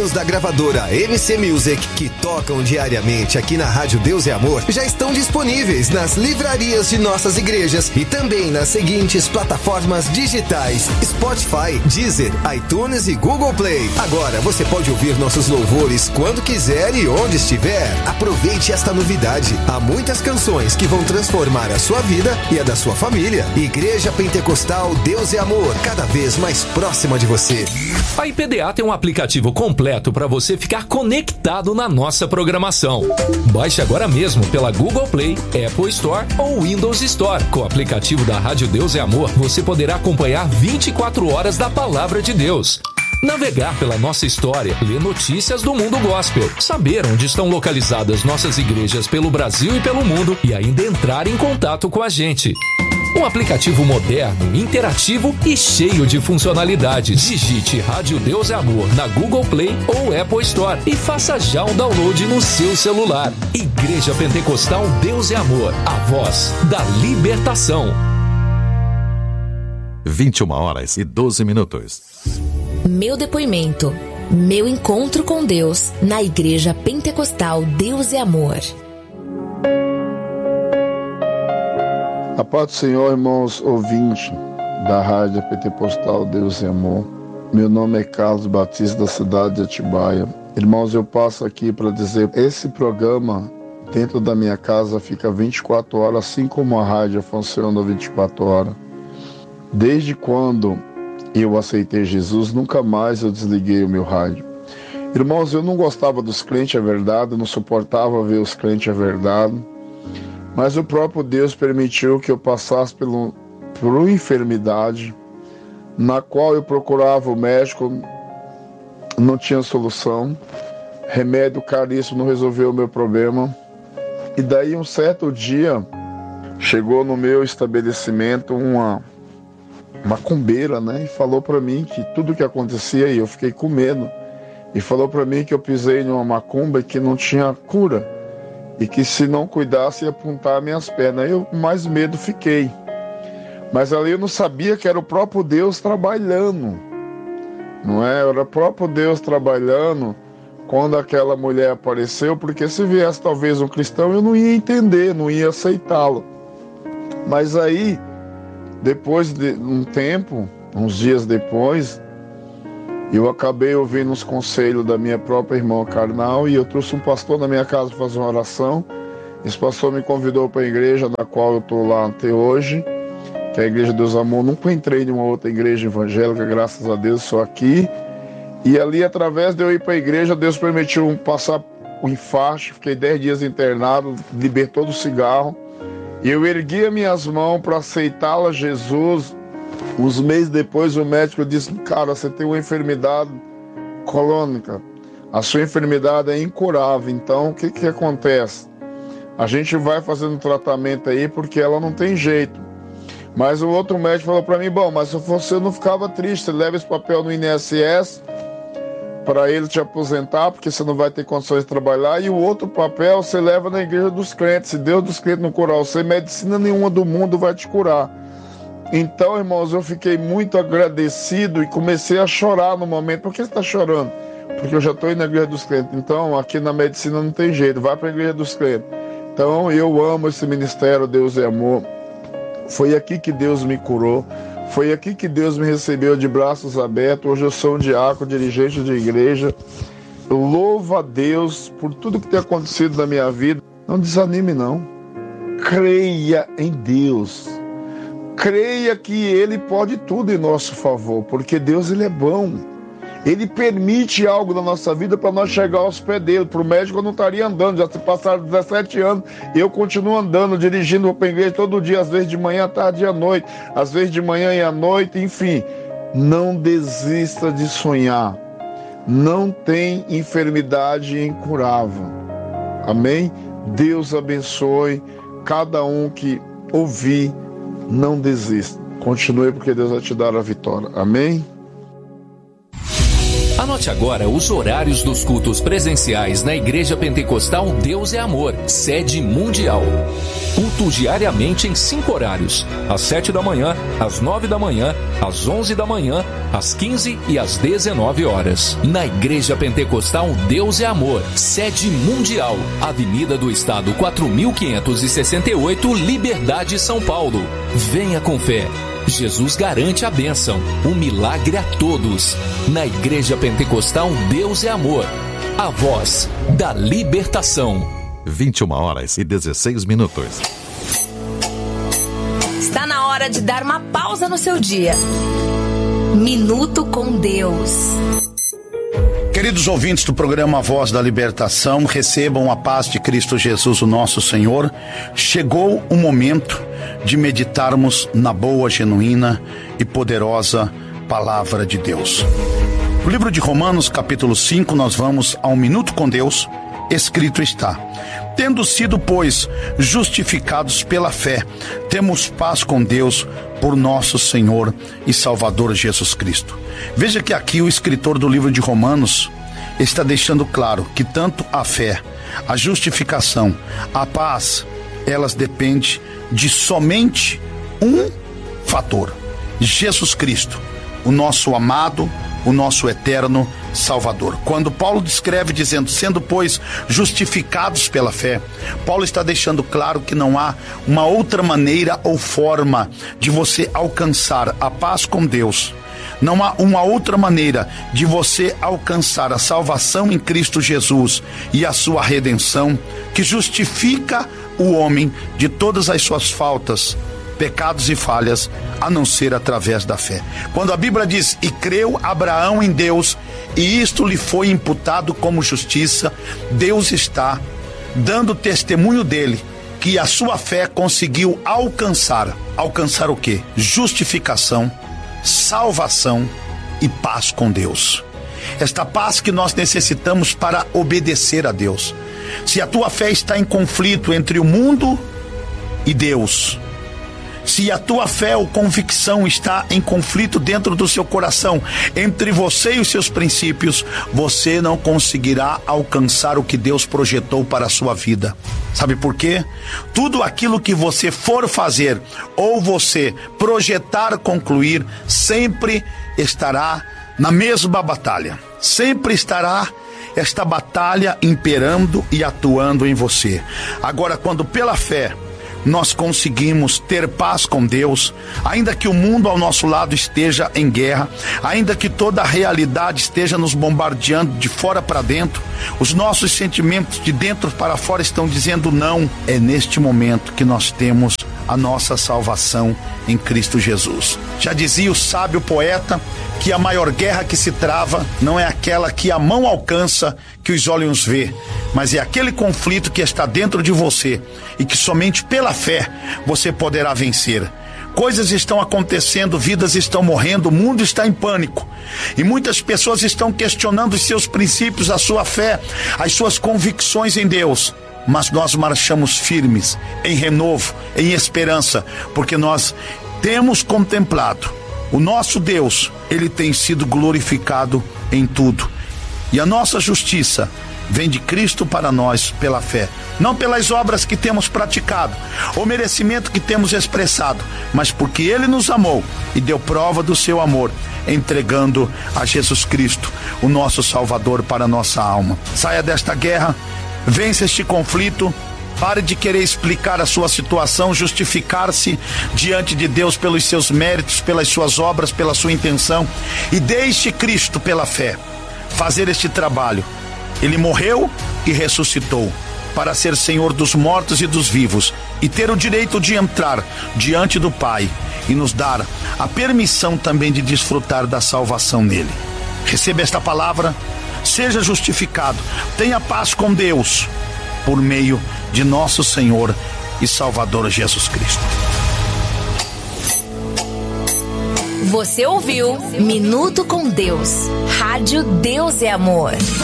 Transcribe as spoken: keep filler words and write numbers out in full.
hinos da gravadora M C Music, que tocam diariamente aqui na Rádio Deus e Amor, já estão disponíveis nas livrarias de nossas igrejas e também nas seguintes plataformas digitais: Spotify, Deezer, iTunes e Google Play. Agora você pode ouvir nossos louvores quando quiser e onde estiver. Aproveite esta novidade. Há muitas canções que vão transformar a sua vida e a da sua família. Igreja Pentecostal Deus e Amor, cada vez mais próxima de você. A I P D A tem um aplicativo completo para você ficar conectado na nossa programação. Baixe agora mesmo pela Google Play, Apple Store ou Windows Store. Com o aplicativo da Rádio Deus e Amor, você poderá acompanhar vinte e quatro horas da Palavra de Deus, navegar pela nossa história, ler notícias do mundo gospel, saber onde estão localizadas nossas igrejas pelo Brasil e pelo mundo e ainda entrar em contato com a gente. Um aplicativo moderno, interativo e cheio de funcionalidades. Digite Rádio Deus e Amor na Google Play ou Apple Store e faça já o download no seu celular. Igreja Pentecostal Deus e Amor, a voz da libertação. vinte e uma horas e doze minutos. Meu depoimento, meu encontro com Deus na Igreja Pentecostal Deus e Amor. A paz do Senhor, irmãos ouvintes da Rádio Pentecostal Deus e Amor. Meu nome é Carlos Batista, da cidade de Atibaia. Irmãos, eu passo aqui para dizer, esse programa dentro da minha casa fica vinte e quatro horas, assim como a rádio funciona vinte e quatro horas. Desde quando eu aceitei Jesus, nunca mais eu desliguei o meu rádio. Irmãos, eu não gostava dos crentes, é verdade, eu não suportava ver os crentes, é verdade. Mas o próprio Deus permitiu que eu passasse pelo, por uma enfermidade na qual eu procurava o médico, não tinha solução. Remédio caríssimo não resolveu o meu problema. E daí um certo dia chegou no meu estabelecimento uma macumbeira, né? E falou para mim que tudo que acontecia, e eu fiquei com medo. E falou para mim que eu pisei numa macumba e que não tinha cura. E que se não cuidasse ia apontar minhas pernas. Eu com mais medo fiquei. Mas ali eu não sabia que era o próprio Deus trabalhando. Não é? Era o próprio Deus trabalhando quando aquela mulher apareceu, porque se viesse talvez um cristão eu não ia entender, não ia aceitá-lo. Mas aí, depois de um tempo, uns dias depois, eu acabei ouvindo os conselhos da minha própria irmã carnal e eu trouxe um pastor na minha casa para fazer uma oração. Esse pastor me convidou para a igreja na qual eu estou lá até hoje, que é a Igreja Deus Amor. Nunca entrei em uma outra igreja evangélica, graças a Deus, só aqui. E ali, através de eu ir para a igreja, Deus permitiu passar o infarto, fiquei dez dias internado, libertou do cigarro. E eu ergui as minhas mãos para aceitá-la, Jesus. Uns meses depois o médico disse, cara, você tem uma enfermidade crônica, a sua enfermidade é incurável, então o que que acontece? A gente vai fazendo tratamento aí porque ela não tem jeito. Mas o outro médico falou para mim, bom, mas se fosse eu não ficava triste, você leva esse papel no I N S S para ele te aposentar, porque você não vai ter condições de trabalhar, e o outro papel você leva na igreja dos crentes, se Deus dos crentes não curar você, medicina nenhuma do mundo vai te curar. Então, irmãos, eu fiquei muito agradecido e comecei a chorar no momento. Por que você está chorando? Porque eu já estou indo na igreja dos crentes. Então, aqui na medicina não tem jeito, vai para a igreja dos crentes. Então, eu amo esse ministério, Deus é Amor. Foi aqui que Deus me curou. Foi aqui que Deus me recebeu de braços abertos. Hoje eu sou um diácono, dirigente de igreja. Eu louvo a Deus por tudo que tem acontecido na minha vida. Não desanime, não. Creia em Deus. Creia que Ele pode tudo em nosso favor, porque Deus ele é bom. Ele permite algo na nossa vida para nós chegar aos pés dele. Para o médico eu não estaria andando, já se passaram dezessete anos, e eu continuo andando, dirigindo para a igreja todo dia, às vezes de manhã, à tarde e à noite, às vezes de manhã e à noite, enfim. Não desista de sonhar. Não tem enfermidade incurável. Amém? Deus abençoe cada um que ouvir. Não desista. Continue, porque Deus vai te dar a vitória. Amém? A Anote agora os horários dos cultos presenciais na Igreja Pentecostal Deus é Amor, sede mundial. Cultos diariamente em cinco horários: às sete da manhã, às nove da manhã, às onze da manhã, às quinze e às dezenove horas. Na Igreja Pentecostal Deus é Amor, sede mundial, Avenida do Estado quatro mil quinhentos e sessenta e oito, Liberdade, São Paulo. Venha com fé. Jesus garante a bênção, o milagre a todos. Na Igreja Pentecostal Deus é Amor, a voz da libertação. vinte e uma horas e dezesseis minutos. Está na hora de dar uma pausa no seu dia. Minuto com Deus. Queridos ouvintes do programa Voz da Libertação, recebam a paz de Cristo Jesus, o nosso Senhor. Chegou o momento de meditarmos na boa, genuína e poderosa Palavra de Deus. No livro de Romanos, capítulo cinco, nós vamos ao Minuto com Deus. Escrito está: tendo sido, pois, justificados pela fé, temos paz com Deus por nosso Senhor e Salvador Jesus Cristo. Veja que aqui o escritor do livro de Romanos está deixando claro que tanto a fé, a justificação, a paz, elas dependem de somente um fator: Jesus Cristo, o nosso amado, o nosso eterno Salvador. Quando Paulo descreve dizendo, sendo, pois, justificados pela fé, Paulo está deixando claro que não há uma outra maneira ou forma de você alcançar a paz com Deus. Não há uma outra maneira de você alcançar a salvação em Cristo Jesus e a sua redenção, que justifica o homem de todas as suas faltas, pecados e falhas, a não ser através da fé. Quando a Bíblia diz, e creu Abraão em Deus, e isto lhe foi imputado como justiça, Deus está dando testemunho dele, que a sua fé conseguiu alcançar. Alcançar o quê? Justificação, salvação e paz com Deus. Esta paz que nós necessitamos para obedecer a Deus. Se a tua fé está em conflito entre o mundo e Deus, se a tua fé ou convicção está em conflito dentro do seu coração, entre você e os seus princípios, você não conseguirá alcançar o que Deus projetou para a sua vida. Sabe por quê? Tudo aquilo que você for fazer ou você projetar concluir, sempre estará na mesma batalha. Sempre estará esta batalha imperando e atuando em você. Agora, quando pela fé nós conseguimos ter paz com Deus, ainda que o mundo ao nosso lado esteja em guerra, ainda que toda a realidade esteja nos bombardeando de fora para dentro, os nossos sentimentos de dentro para fora estão dizendo não. É neste momento que nós temos a nossa salvação em Cristo Jesus. Já dizia o sábio poeta que a maior guerra que se trava não é aquela que a mão alcança, que os olhos vê, mas é aquele conflito que está dentro de você e que somente pela fé você poderá vencer. Coisas estão acontecendo, vidas estão morrendo, o mundo está em pânico. E muitas pessoas estão questionando os seus princípios, a sua fé, as suas convicções em Deus. Mas nós marchamos firmes, em renovo, em esperança, porque nós temos contemplado o nosso Deus. Ele tem sido glorificado em tudo. E a nossa justiça vem de Cristo para nós pela fé, não pelas obras que temos praticado, ou merecimento que temos expressado, mas porque Ele nos amou e deu prova do seu amor, entregando a Jesus Cristo, o nosso Salvador, para a nossa alma. Saia desta guerra, vence este conflito. Pare de querer explicar a sua situação, justificar-se diante de Deus pelos seus méritos, pelas suas obras, pela sua intenção, e deixe Cristo pela fé fazer este trabalho. Ele morreu e ressuscitou para ser Senhor dos mortos e dos vivos e ter o direito de entrar diante do Pai e nos dar a permissão também de desfrutar da salvação nele. Receba esta palavra, seja justificado, tenha paz com Deus por meio de nosso Senhor e Salvador Jesus Cristo. Você ouviu Minuto com Deus. Rádio Deus é Amor.